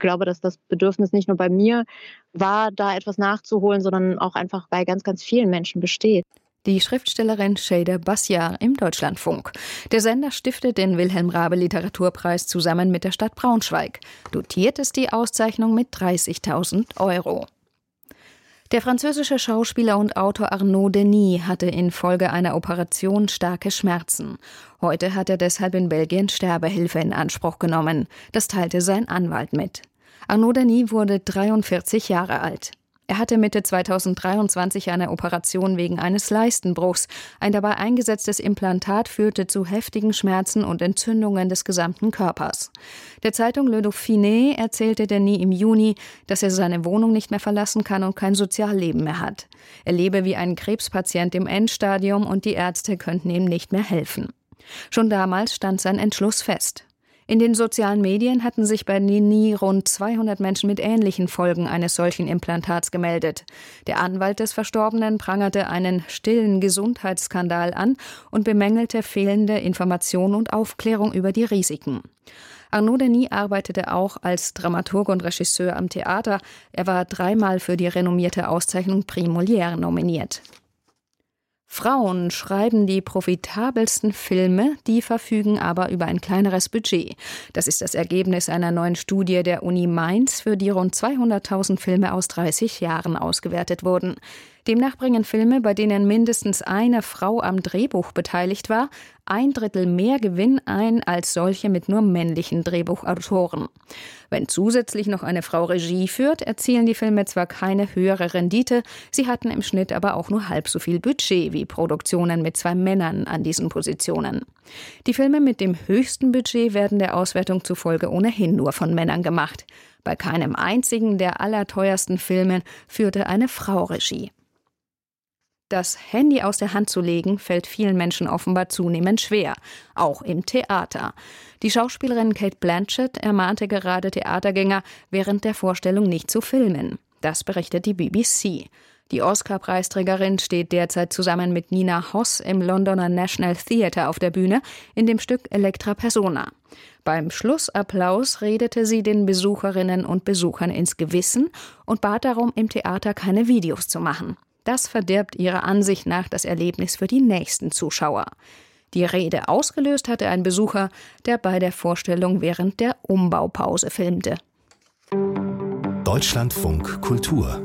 glaube, dass das Bedürfnis nicht nur bei mir war, da etwas nachzuholen, sondern auch einfach bei ganz, ganz vielen Menschen besteht. Die Schriftstellerin Şeyda Basyar im Deutschlandfunk. Der Sender stiftet den Wilhelm-Raabe-Literaturpreis zusammen mit der Stadt Braunschweig. Dotiert ist die Auszeichnung mit 30.000 €. Der französische Schauspieler und Autor Arnaud Denis hatte infolge einer Operation starke Schmerzen. Heute hat er deshalb in Belgien Sterbehilfe in Anspruch genommen. Das teilte sein Anwalt mit. Arnaud Denis wurde 43 Jahre alt. Er hatte Mitte 2023 eine Operation wegen eines Leistenbruchs. Ein dabei eingesetztes Implantat führte zu heftigen Schmerzen und Entzündungen des gesamten Körpers. Der Zeitung Le Dauphiné erzählte Denis im Juni, dass er seine Wohnung nicht mehr verlassen kann und kein Sozialleben mehr hat. Er lebe wie ein Krebspatient im Endstadium und die Ärzte könnten ihm nicht mehr helfen. Schon damals stand sein Entschluss fest. In den sozialen Medien hatten sich bei Denis rund 200 Menschen mit ähnlichen Folgen eines solchen Implantats gemeldet. Der Anwalt des Verstorbenen prangerte einen stillen Gesundheitsskandal an und bemängelte fehlende Information und Aufklärung über die Risiken. Arnaud Denis arbeitete auch als Dramaturg und Regisseur am Theater. Er war 3-mal für die renommierte Auszeichnung Prix Molière nominiert. Frauen schreiben die profitabelsten Filme, die verfügen aber über ein kleineres Budget. Das ist das Ergebnis einer neuen Studie der Uni Mainz, für die rund 200.000 Filme aus 30 Jahren ausgewertet wurden. Demnach bringen Filme, bei denen mindestens eine Frau am Drehbuch beteiligt war, 1/3 mehr Gewinn ein als solche mit nur männlichen Drehbuchautoren. Wenn zusätzlich noch eine Frau Regie führt, erzielen die Filme zwar keine höhere Rendite, sie hatten im Schnitt aber auch nur halb so viel Budget wie Produktionen mit 2 Männern an diesen Positionen. Die Filme mit dem höchsten Budget werden der Auswertung zufolge ohnehin nur von Männern gemacht. Bei keinem einzigen der allerteuersten Filme führte eine Frau Regie. Das Handy aus der Hand zu legen, fällt vielen Menschen offenbar zunehmend schwer, auch im Theater. Die Schauspielerin Cate Blanchett ermahnte gerade Theatergänger, während der Vorstellung nicht zu filmen. Das berichtet die BBC. Die Oscar-Preisträgerin steht derzeit zusammen mit Nina Hoss im Londoner National Theatre auf der Bühne in dem Stück Electra Persona. Beim Schlussapplaus redete sie den Besucherinnen und Besuchern ins Gewissen und bat darum, im Theater keine Videos zu machen. Das verdirbt ihrer Ansicht nach das Erlebnis für die nächsten Zuschauer. Die Rede ausgelöst hatte ein Besucher, der bei der Vorstellung während der Umbaupause filmte. Deutschlandfunk Kultur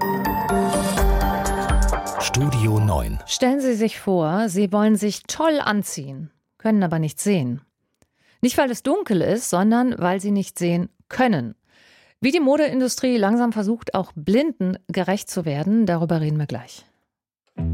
Studio 9. Stellen Sie sich vor, Sie wollen sich toll anziehen, können aber nicht sehen. Nicht, weil es dunkel ist, sondern weil Sie nicht sehen können. Wie die Modeindustrie langsam versucht, auch Blinden gerecht zu werden, darüber reden wir gleich.